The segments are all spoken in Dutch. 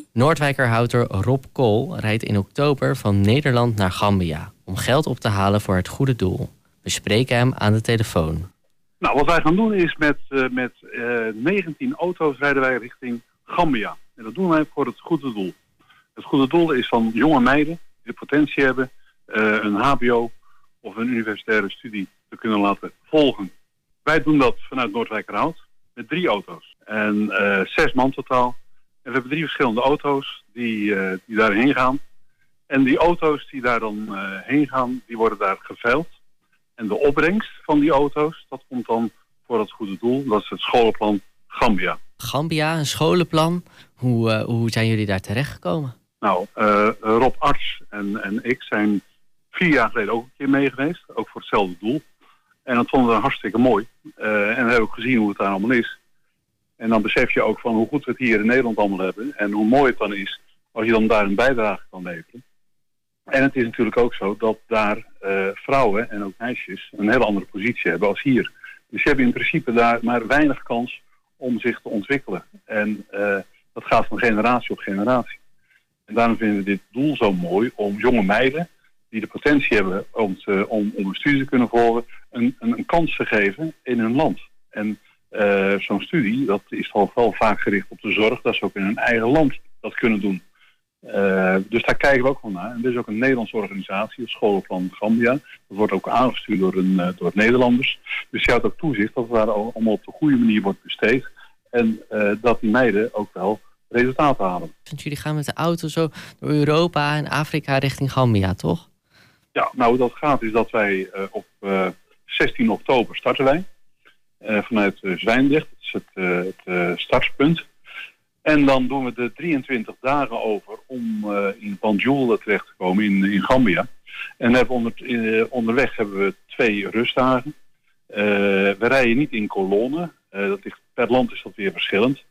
Noordwijkerhouter Rob Kool rijdt in oktober van Nederland naar Gambia om geld op te halen voor het goede doel. We spreken hem aan de telefoon. Nou, wat wij gaan doen is met 19 auto's rijden wij richting Gambia. En dat doen wij voor het goede doel. Het goede doel is van jonge meiden die de potentie hebben een hbo of een universitaire studie te kunnen laten volgen. Wij doen dat vanuit Noordwijkerhout met 3 auto's en 6 man totaal. En we hebben 3 verschillende auto's die daarheen gaan. En die auto's die daar dan heen gaan, die worden daar geveild. En de opbrengst van die auto's, dat komt dan voor het goede doel. Dat is het scholenplan Gambia. Gambia, een scholenplan. Hoe zijn jullie daar terechtgekomen? Nou, Rob Arts en ik zijn 4 jaar geleden ook een keer mee geweest. Ook voor hetzelfde doel. En dat vonden we hartstikke mooi. En we hebben ook gezien hoe het daar allemaal is. En dan besef je ook van hoe goed we het hier in Nederland allemaal hebben. En hoe mooi het dan is als je dan daar een bijdrage kan leveren. En het is natuurlijk ook zo dat daar vrouwen en ook meisjes een hele andere positie hebben als hier. Dus ze hebben in principe daar maar weinig kans om zich te ontwikkelen. En dat gaat van generatie op generatie. En daarom vinden we dit doel zo mooi om jonge meiden die de potentie hebben om een studie te kunnen volgen, een kans te geven in hun land. En zo'n studie, dat is wel vaak gericht op de zorg, dat ze ook in hun eigen land dat kunnen doen. Dus daar kijken we ook wel naar. En er is ook een Nederlandse organisatie, het Scholenplan Gambia. Dat wordt ook aangestuurd door Nederlanders. Dus die houdt ook toezicht dat het daar allemaal op de goede manier wordt besteed. En dat die meiden ook wel resultaten halen. Want jullie gaan met de auto zo door Europa en Afrika richting Gambia, toch? Ja, nou dat gaat is dat wij op 16 oktober starten wij. Vanuit Zwijndrecht, dat is het startpunt. En dan doen we de 23 dagen over om in Banjul terecht te komen in Gambia. En onderweg hebben we 2 rustdagen. We rijden niet in kolonnen. Per land is dat weer verschillend.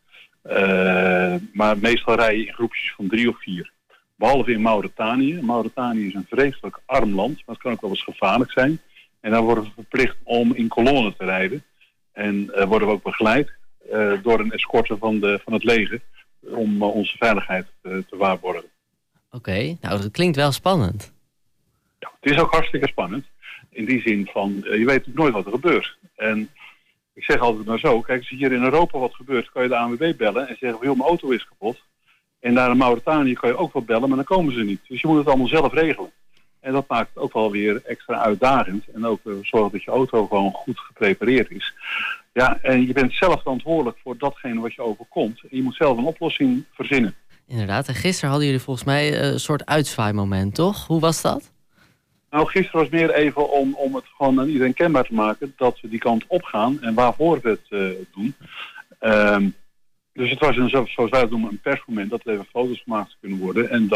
Maar meestal rij je in groepjes van 3 of 4. Behalve in Mauritanië. Mauritanië is een vreselijk arm land, maar het kan ook wel eens gevaarlijk zijn. En daar worden we verplicht om in kolonnen te rijden. En worden we ook begeleid door een escorte van het leger om onze veiligheid te waarborgen. Oké, nou dat klinkt wel spannend. Ja, het is ook hartstikke spannend. In die zin van, je weet natuurlijk nooit wat er gebeurt. En ik zeg altijd maar zo, kijk, als hier in Europa wat gebeurt, kan je de ANWB bellen en zeggen, joh, mijn auto is kapot. En naar Mauritanië kan je ook wel bellen, maar dan komen ze niet. Dus je moet het allemaal zelf regelen. En dat maakt het ook wel weer extra uitdagend. En ook zorgen dat je auto gewoon goed geprepareerd is. Ja, en je bent zelf verantwoordelijk voor datgene wat je overkomt. En je moet zelf een oplossing verzinnen. Inderdaad, en gisteren hadden jullie volgens mij een soort uitzwaaimoment, toch? Hoe was dat? Nou, gisteren was meer even om het gewoon aan iedereen kenbaar te maken dat we die kant op gaan en waarvoor we het doen. Dus het was zoals wij het noemen, een persmoment, dat er even foto's gemaakt kunnen worden. En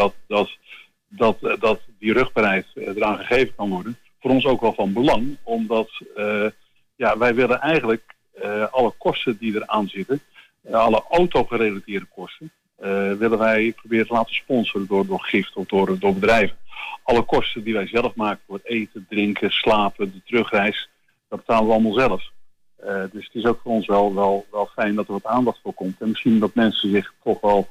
dat die rugbaarheid eraan gegeven kan worden. Voor ons ook wel van belang, omdat wij willen eigenlijk alle kosten die eraan zitten, alle autogerelateerde kosten, willen wij proberen te laten sponsoren door gift of door bedrijven. Alle kosten die wij zelf maken voor het eten, drinken, slapen, de terugreis, dat betalen we allemaal zelf. Dus het is ook voor ons wel fijn dat er wat aandacht voor komt. En misschien dat mensen zich toch wel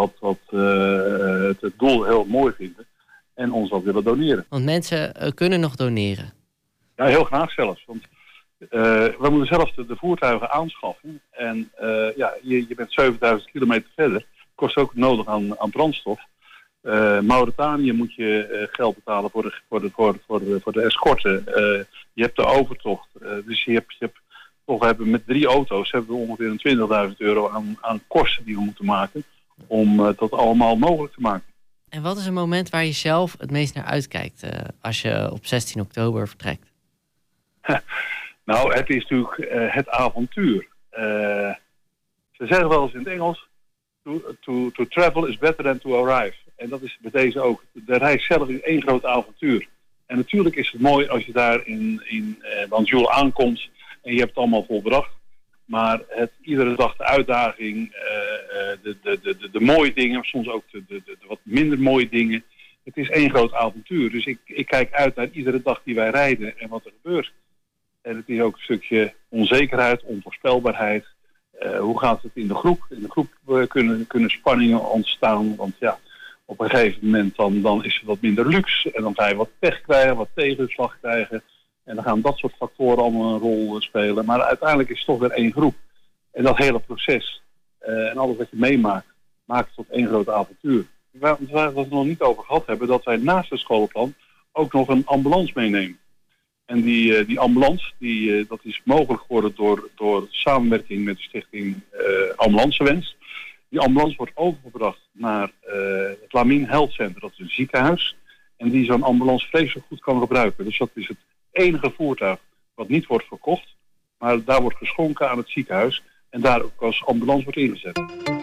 het doel heel mooi vinden en ons wat willen doneren. Want mensen kunnen nog doneren? Ja, heel graag zelfs. Want we moeten zelf de voertuigen aanschaffen. En je bent 7000 kilometer verder. Kost ook nodig aan brandstof. Mauritanië moet je geld betalen voor de escorte. Je hebt de overtocht. Dus we hebben met 3 auto's hebben we ongeveer €20.000 aan kosten die we moeten maken om dat allemaal mogelijk te maken. En wat is een moment waar je zelf het meest naar uitkijkt als je op 16 oktober vertrekt? Nou, het is natuurlijk het avontuur. Ze zeggen wel eens in het Engels, to travel is better than to arrive. En dat is bij deze ook. De reis zelf is 1 groot avontuur. En natuurlijk is het mooi als je daar in Banjul aankomt en je hebt het allemaal volbracht. Maar iedere dag de uitdaging, de mooie dingen, soms ook de wat minder mooie dingen. Het is 1 groot avontuur. Dus ik kijk uit naar iedere dag die wij rijden en wat er gebeurt. En het is ook een stukje onzekerheid, onvoorspelbaarheid. Hoe gaat het in de groep? In de groep kunnen spanningen ontstaan. Want ja, op een gegeven moment dan is het wat minder luxe. En dan ga je wat pech krijgen, wat tegenslag krijgen. En dan gaan dat soort factoren allemaal een rol spelen. Maar uiteindelijk is het toch weer één groep. En dat hele proces en alles wat je meemaakt, maakt het tot één groot avontuur. Waar we het nog niet over gehad hebben, dat wij naast het schoolplan ook nog een ambulance meenemen. En die ambulance, dat is mogelijk geworden door samenwerking met de stichting Ambulancewens. Die ambulance wordt overgebracht naar het Lamin Health Center, dat is een ziekenhuis. En die zo'n ambulance vreselijk goed kan gebruiken. Dus dat is het enige voertuig wat niet wordt verkocht, maar daar wordt geschonken aan het ziekenhuis. En daar ook als ambulance wordt ingezet.